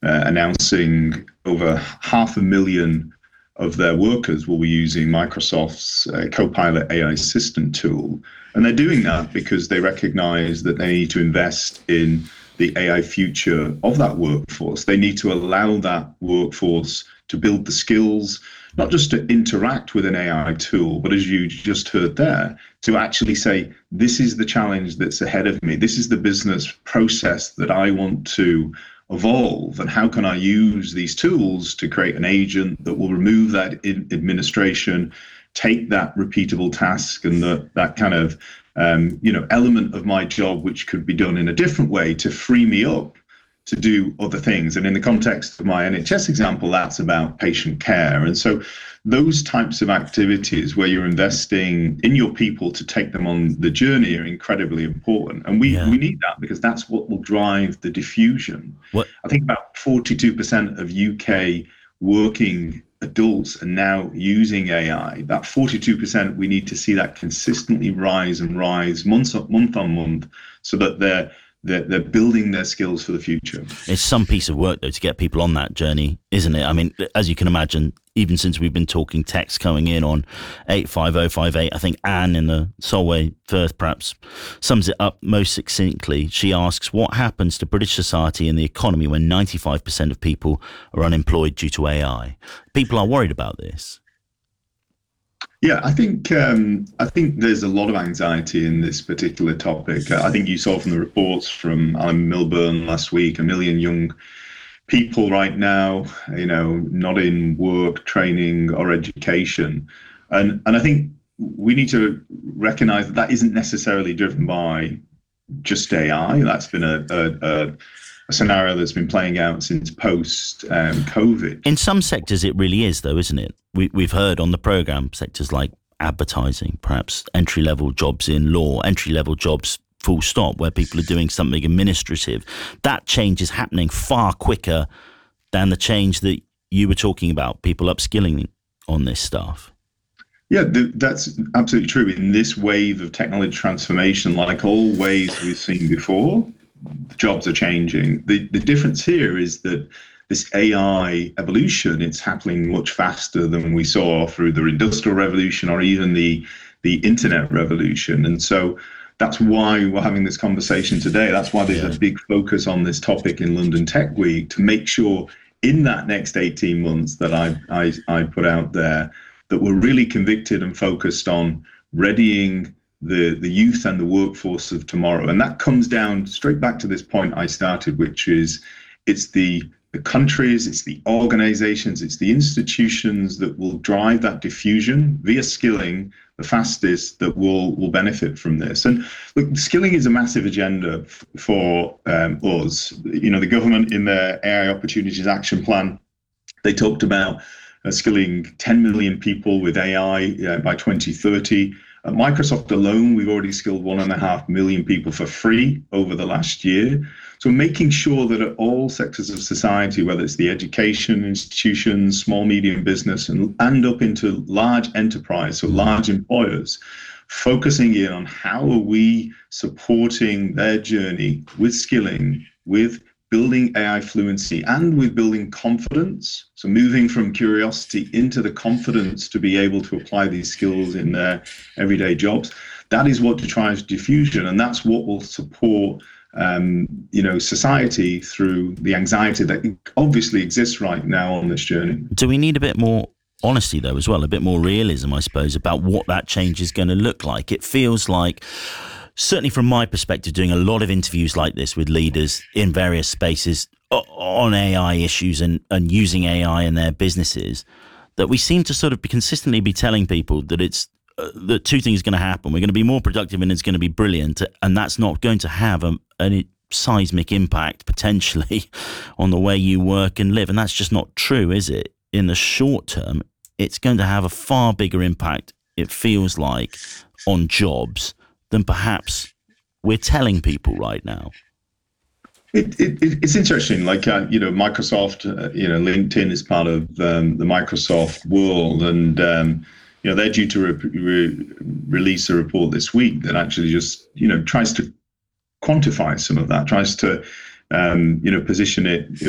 announcing over 500,000 of their workers will be using Microsoft's Copilot AI assistant tool. And they're doing that because they recognize that they need to invest in the AI future of that workforce. They need to allow that workforce to build the skills, not just to interact with an AI tool, but as you just heard there, to actually say, this is the challenge that's ahead of me. This is the business process that I want to evolve, and how can I use these tools to create an agent that will remove that administration, take that repeatable task and that kind of element of my job which could be done in a different way to free me up to do other things. And in the context of my NHS example, that's about patient care. And so those types of activities where you're investing in your people to take them on the journey are incredibly important. And we need that, because that's what will drive the diffusion. I think about 42% of UK working adults are now using AI. That 42%, we need to see that consistently rise month on month, so that they're building their skills for the future. It's some piece of work, though, to get people on that journey, isn't it? I mean, as you can imagine, even since we've been talking, text coming in on 85058, I think Anne in the Solway Firth perhaps sums it up most succinctly. She asks, what happens to British society and the economy when 95% of people are unemployed due to AI? People are worried about this. Yeah, I think there's a lot of anxiety in this particular topic. I think you saw from the reports from Alan Milburn last week, 1 million young people right now, not in work, training, or education, and I think we need to recognise that isn't necessarily driven by just AI. That's been a scenario that's been playing out since post COVID. In some sectors, it really is, though, isn't it? We've heard on the programme sectors like advertising, perhaps entry-level jobs in law, entry-level jobs full stop, where people are doing something administrative. That change is happening far quicker than the change that you were talking about, people upskilling on this stuff. Yeah, that's absolutely true. In this wave of technology transformation, like all waves we've seen before, jobs are changing. The difference here is that this AI evolution, it's happening much faster than we saw through the Industrial Revolution or even the internet revolution. And so that's why we're having this conversation today. That's why there's a big focus on this topic in London Tech Week, to make sure in that next 18 months that I put out there, that we're really convicted and focused on readying the youth and the workforce of tomorrow. And that comes down straight back to this point I started, which is it's the countries, it's the organizations, it's the institutions that will drive that diffusion via skilling the fastest, that will benefit from this. And look, skilling is a massive agenda for us. The government in their AI Opportunities Action Plan, they talked about skilling 10 million people with AI by 2030. At Microsoft alone, we've already skilled 1.5 million people for free over the last year. So making sure that at all sectors of society, whether it's the education institutions, small, medium business, and up into large enterprise, so large employers, focusing in on how are we supporting their journey with skilling, with building AI fluency, and with building confidence. So moving from curiosity into the confidence to be able to apply these skills in their everyday jobs. That is what drives diffusion, and that's what will support society through the anxiety that obviously exists right now on this journey. Do we need a bit more honesty, though, as well, a bit more realism, I suppose, about what that change is going to look like? It feels like, certainly from my perspective, doing a lot of interviews like this with leaders in various spaces on AI issues and using AI in their businesses, that we seem to sort of consistently be telling people that it's that two things are going to happen. We're going to be more productive and it's going to be brilliant, and that's not going to have a seismic impact potentially on the way you work and live. And that's just not true, is it? In the short term, it's going to have a far bigger impact, it feels like, on jobs than perhaps we're telling people right now. It's interesting, like, Microsoft, LinkedIn is part of the Microsoft world, and, they're due to release a report this week that actually just, tries to quantify some of that, tries to, position it